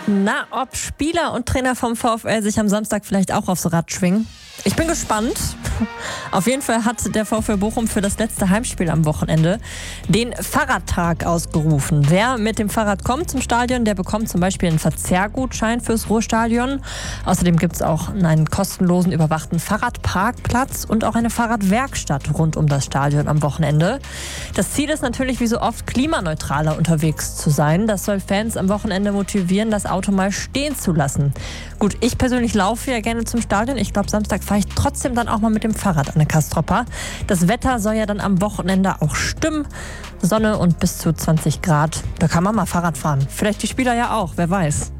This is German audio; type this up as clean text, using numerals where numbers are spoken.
Na, ob Spieler und Trainer vom VfL sich am Samstag vielleicht auch aufs Rad schwingen? Ich bin gespannt. Auf jeden Fall hat der VfL Bochum für das letzte Heimspiel am Wochenende den Fahrradtag ausgerufen. Wer mit dem Fahrrad kommt zum Stadion, der bekommt zum Beispiel einen Verzehrgutschein fürs Ruhrstadion. Außerdem gibt es auch einen kostenlosen überwachten Fahrradparkplatz und auch eine Fahrradwerkstatt rund um das Stadion am Wochenende. Das Ziel ist natürlich, wie so oft, klimaneutraler unterwegs zu sein. Das soll Fans am Wochenende motivieren, das Auto mal stehen zu lassen. Gut, ich persönlich laufe ja gerne zum Stadion. Ich glaube, Samstag fahre ich trotzdem dann auch mal mit dem Fahrrad an der Kastropper. Das Wetter soll ja dann am Wochenende auch stimmen. Sonne und bis zu 20 Grad. Da kann man mal Fahrrad fahren. Vielleicht die Spieler ja auch, wer weiß.